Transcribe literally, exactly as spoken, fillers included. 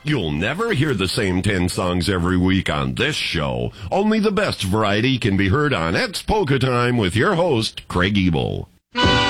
You'll never hear the same ten songs every week on this show. Only the best variety can be heard on It's Polka Time with your host, Craig Ebel.